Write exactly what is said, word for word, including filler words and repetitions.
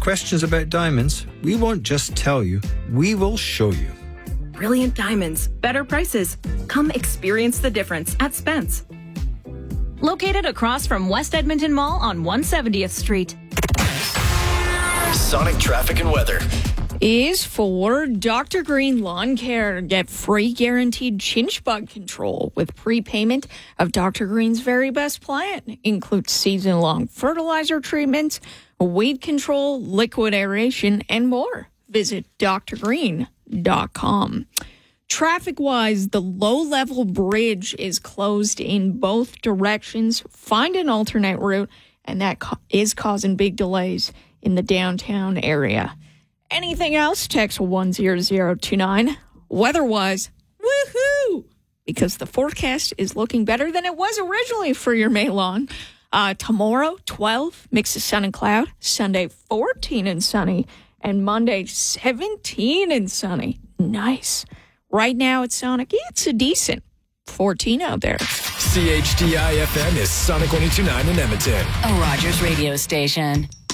questions about diamonds, we won't just tell you, we will show you. Brilliant diamonds, better prices. Come experience the difference at Spence. Located across from West Edmonton Mall on one hundred seventieth Street. Sonic traffic and weather is for Doctor Green Lawn Care. Get free guaranteed chinch bug control with prepayment of Doctor Green's very best plan. Includes season-long fertilizer treatments, weed control, liquid aeration, and more. Visit d r green dot com. Traffic-wise, the low-level bridge is closed in both directions. Find an alternate route, and that co- is causing big delays in the downtown area. Anything else? Text one zero zero two nine. Weather-wise, woohoo! Because the forecast is looking better than it was originally for your May lawn. Uh, tomorrow, twelve, mix of sun and cloud. Sunday, fourteen and sunny. And Monday, seventeen and sunny. Nice. Right now at Sonic, it's a decent fourteen out there. C H D I F M is Sonic one oh two point nine in Edmonton. A Rogers radio station.